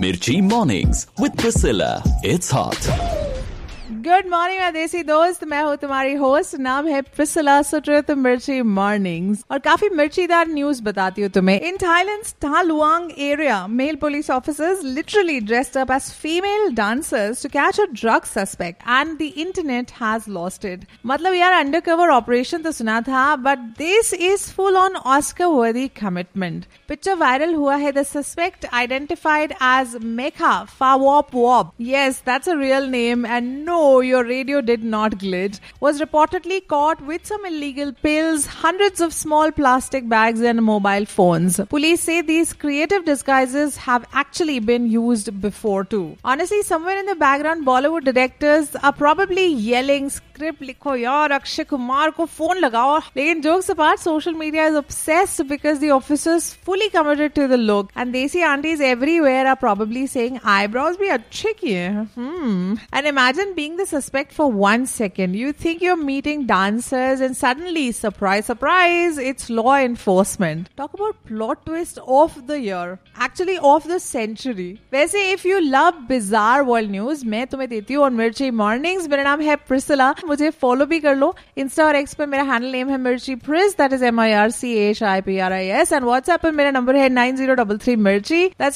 Mirchi Mornings with Priscilla. It's hot. Good morning मैं देसी दोस्त, मैं हूँ तुम्हारी होस्ट, नाम है प्रिसिला। सुन रहे हो तुम मिर्ची मॉर्निंग्स और काफी मिर्चीदार न्यूज बताती हूँ तुम्हें। इन थाईलैंड्स था Luong area, mail police officers literally dressed up as female dancers to catch a drug suspect and the internet has lost it. मतलब यार अंडरकवर ऑपरेशन तो सुना था, but this is full on Oscar वर्दी कमिटमेंट। पिक्चर वायरल हुआ है। The suspect identified as मेखा फावॉप वॉप, yes that's a real name and no your radio did not glitch, was reportedly caught with some illegal pills, hundreds of small plastic bags and mobile phones. Police say these creative disguises have actually been used before too. Honestly, somewhere in the background, Bollywood directors are probably yelling, script likho yaar, Akshay Kumar ko phone lagao. Lekin jokes apart, social media is obsessed because the officers fully committed to the look, and desi aunties everywhere are probably saying eyebrows bhi achhe kiye. And imagine being the suspect for 1 second. You think you're meeting dancers and suddenly, surprise, surprise, it's law enforcement. Talk about plot twist of the year. Actually, of the century. वैसे if you love bizarre world news, मैं तुम्हें देती हूँ on मिर्ची mornings. मेरा नाम है Priscilla, मुझे फॉलो भी कर लो। इंस्टा और एक्स पर मेरा हैंडल नेम है मिर्ची प्रिस, that is MIRCHIPRIS, and WhatsApp पर मेरा नंबर है 9033 मिर्ची, that's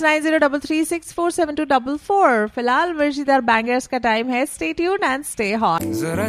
9033647244। फिलहाल मिर्चीदार बैंगर्स का टाइम है। Stay tuned and stay hot.